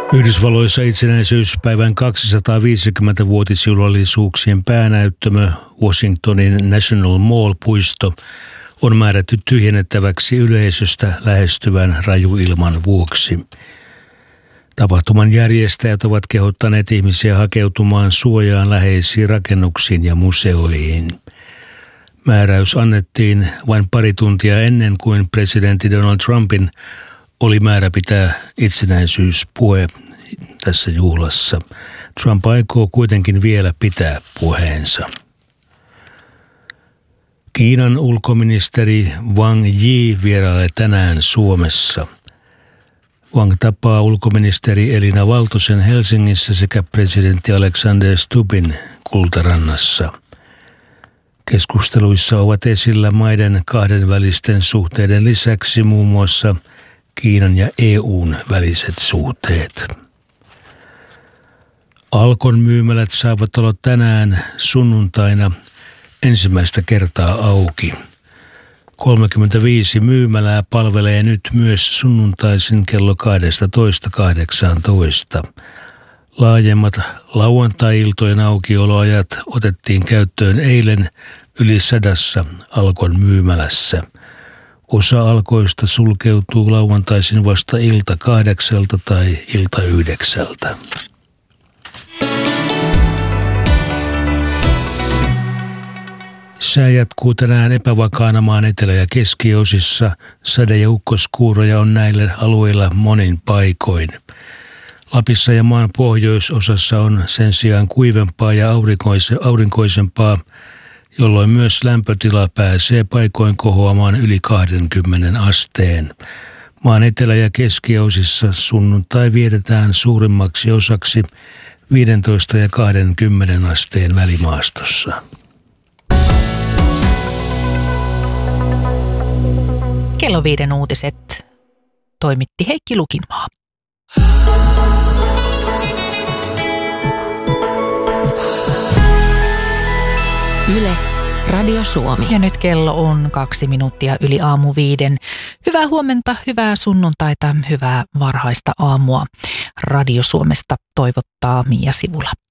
Yhdysvalloissa itsenäisyyspäivän 250-vuotisjuhlallisuuksien päänäyttämö Washingtonin National Mall-puisto on määrätty tyhjennettäväksi yleisöstä lähestyvän rajuilman vuoksi. Tapahtuman järjestäjät ovat kehottaneet ihmisiä hakeutumaan suojaan läheisiin rakennuksiin ja museoihin. Määräys annettiin vain pari tuntia ennen kuin presidentti Donald Trumpin oli määrä pitää itsenäisyyspuhe tässä juhlassa. Trump aikoo kuitenkin vielä pitää puheensa. Kiinan ulkoministeri Wang Yi vierailee tänään Suomessa. Wang tapaa ulkoministeri Elina Valtosen Helsingissä sekä presidentti Alexander Stubbin Kultarannassa. Keskusteluissa ovat esillä maiden kahdenvälisten suhteiden lisäksi muun muassa Kiinan ja EU:n väliset suhteet. Alkon myymälät saavat olla tänään sunnuntaina ensimmäistä kertaa auki. 35 myymälää palvelee nyt myös sunnuntaisin kello 12–18. Laajemmat lauantai-iltojen aukioloajat otettiin käyttöön eilen yli 100 Alkon myymälässä. Osa Alkoista sulkeutuu lauantaisin vasta ilta 8 tai ilta 9. Sää jatkuu tänään epävakaana maan etelä- ja keskiosissa. Sade- ja ukkoskuuroja on näillä alueilla monin paikoin. Lapissa ja maan pohjoisosassa on sen sijaan kuivempaa ja aurinkoisempaa, jolloin myös lämpötila pääsee paikoin kohoamaan yli 20 asteen. Maan etelä- ja keskiosissa sunnuntai vietetään suurimmaksi osaksi 15 ja 20 asteen välimaastossa. Kello 5 uutiset toimitti Heikki Lukinmaa. Yle, Radio Suomi. Ja nyt kello on 2 minuuttia yli aamu 5. Hyvää huomenta, hyvää sunnuntaita, hyvää varhaista aamua. Radio Suomesta toivottaa Mia Sivula.